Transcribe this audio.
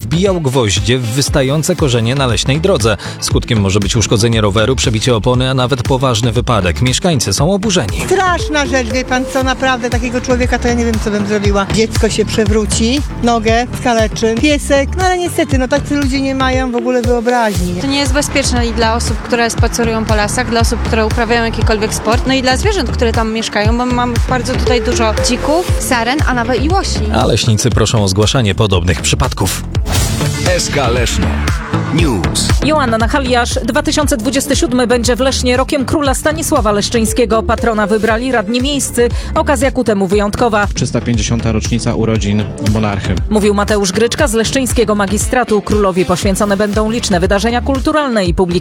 wbijał gwoździe w wystające korzenie na leśnej drodze. Skutkiem może być uszkodzenie roweru, przebicie opony, a nawet poważny wypadek. Mieszkańcy są oburzeni. Straszna rzecz, wie pan co, naprawdę takiego człowieka to ja nie wiem, co bym zrobiła. Dziecko się przewróci, nogę skaleczy, piesek, no ale niestety, no tacy ludzie nie mają w ogóle wyobraźni. To nie jest bezpieczne i dla osób, które spacerują po lasach, dla osób, które uprawiają jakikolwiek sport, no i dla zwierząt, które tam mieszkają, bo mamy bardzo tutaj dużo dzików, saren, a nawet i łosi. A leśnicy proszą o zgłaszanie podobnych przypadków. SK Leszno. News. Joanna Nachaliasz. 2027 będzie w Lesznie rokiem króla Stanisława Leszczyńskiego. Patrona wybrali radni miejscy. Okazja ku temu wyjątkowa. 350. rocznica urodzin monarchy. Mówił Mateusz Gryczka z Leszczyńskiego Magistratu. Królowi poświęcone będą liczne wydarzenia kulturalne i publiczne.